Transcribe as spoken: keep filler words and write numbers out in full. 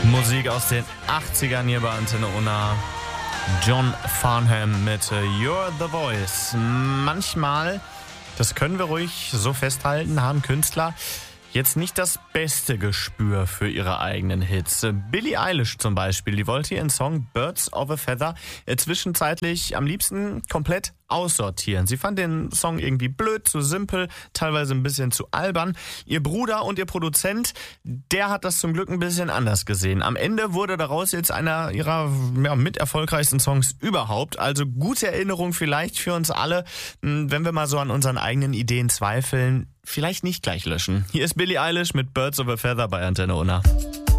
Musik aus den achtzigern hier bei Antenne Unna. John Farnham mit You're the Voice. Manchmal, das können wir ruhig so festhalten, haben Künstler jetzt nicht das beste Gespür für ihre eigenen Hits. Billie Eilish zum Beispiel, die wollte ihren Song Birds of a Feather zwischenzeitlich am liebsten komplett aussortieren. Sie fand den Song irgendwie blöd, zu simpel, teilweise ein bisschen zu albern. Ihr Bruder und ihr Produzent, der hat das zum Glück ein bisschen anders gesehen. Am Ende wurde daraus jetzt einer ihrer ja, mit erfolgreichsten Songs überhaupt. Also gute Erinnerung vielleicht für uns alle, wenn wir mal so an unseren eigenen Ideen zweifeln. Vielleicht nicht gleich löschen. Hier ist Billie Eilish mit Birds of a Feather bei Antenne Unna.